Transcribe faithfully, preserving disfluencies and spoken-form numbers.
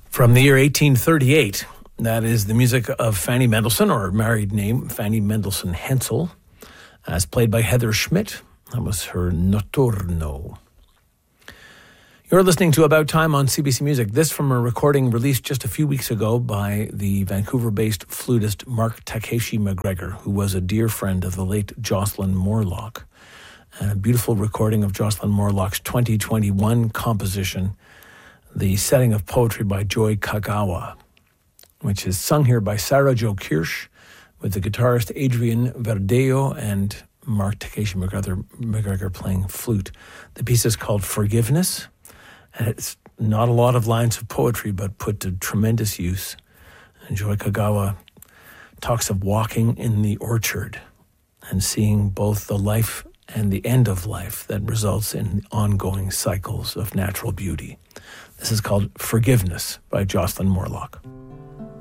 From the year eighteen thirty-eight, that is the music of Fanny Mendelssohn, or her married name, Fanny Mendelssohn Hensel, as played by Heather Schmidt. That was her Notturno. You're listening to About Time on C B C Music. This from a recording released just a few weeks ago by the Vancouver-based flutist Mark Takeshi McGregor, who was a dear friend of the late Jocelyn Moorlach. And a beautiful recording of Jocelyn Moorlach's twenty twenty-one composition, The Setting of Poetry by Joy Kagawa, which is sung here by Sarah Jo Kirsch with the guitarist Adrian Verdeo and Mark Takeshi McGregor, McGregor playing flute. The piece is called Forgiveness, and it's not a lot of lines of poetry, but put to tremendous use. And Joy Kagawa talks of walking in the orchard and seeing both the life and the end of life that results in ongoing cycles of natural beauty. This is called Forgiveness by Jocelyn Moorlach.